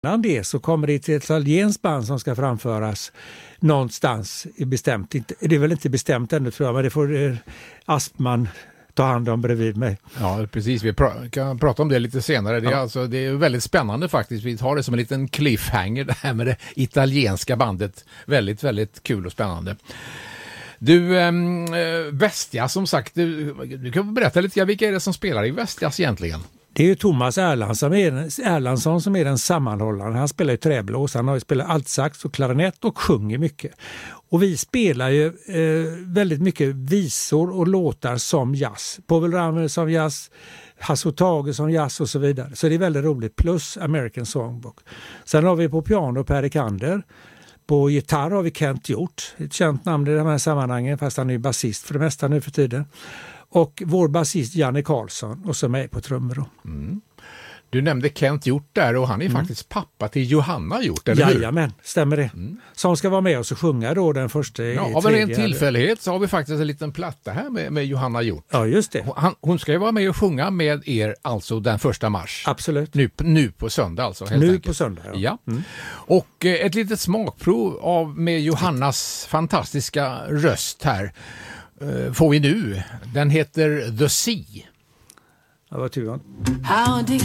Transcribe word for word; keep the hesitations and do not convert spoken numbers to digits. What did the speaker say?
Innan det så kommer det till ett italienskt band som ska framföras någonstans i bestämt. Det är väl inte bestämt ännu tror jag, men det får eh, Aspman ta hand om bredvid mig. Ja, precis. Vi pra- kan prata om det lite senare. Det är, ja. alltså, det är väldigt spännande faktiskt. Vi tar det som en liten cliffhanger det här med det italienska bandet. Väldigt, väldigt kul och spännande. Du, äh, Vestia som sagt, du, du kan berätta lite, vilka är det som spelar i Vestias egentligen? Det är ju Thomas Erlandsson som är, Erlandsson som är den sammanhållaren. Han spelar ju träblås, han har ju spelat altsax och klarinett och sjunger mycket. Och vi spelar ju eh, väldigt mycket visor och låtar som jazz. Povel Ramel som jazz, Hasse Tage som jazz och så vidare. Så det är väldigt roligt, plus American Songbook. Sen har vi på piano Per Ekander. På gitarr har vi Kent Hjort, ett känt namn i de här sammanhangen, fast han är basist för det mesta nu för tiden. Och vår basist Janne Karlsson och som är på trummor. Mm. Du nämnde Kent Hjort där och han är mm. faktiskt pappa till Johanna Hjort, eller hur? Jajamän, stämmer det. Mm. Som ska vara med oss och sjunga då den första ja, i av en ren tillfällighet så har vi faktiskt en liten platta här med, med Johanna Hjort. Ja, just det. Hon, hon ska ju vara med och sjunga med er alltså den första mars. Absolut. Nu, nu på söndag alltså. Helt nu enkelt. på söndag, ja. ja. Mm. Och eh, ett litet smakprov av med Johannas fantastiska röst här eh, får vi nu. Den heter The Sea. Ja, vad tur.